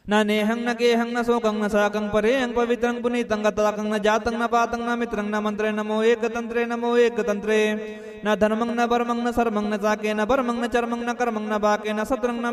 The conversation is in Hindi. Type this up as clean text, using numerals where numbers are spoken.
न नेहं न गेहं न शोकं न साकं परेयं पवित्रं पुनीतं गतलाकं न जातं न पातं न मित्रं न मंत्रे नमो एक तंत्रे न धर्मं न वर्मं न सर्मं न चाके न वर्मं न चर्मं न कर्मं न बाके न सत्रं न